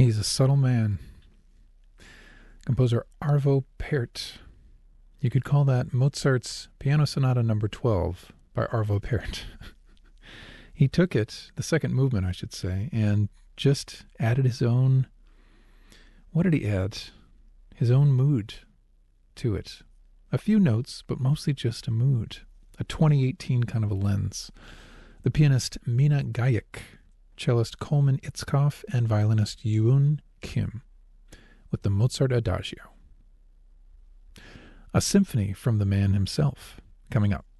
He's a subtle man. Composer Arvo Pärt. You could call that Mozart's Piano Sonata No. 12 by Arvo Pärt. He took it, the second movement, I should say, and just added his own, what did he add? His own mood to it. A few notes, but mostly just a mood. A 2018 kind of a lens. The pianist Mina Gajek, cellist Coleman Itzkoff, and violinist Yoon Kim, with the Mozart Adagio. A symphony from the man himself, coming up.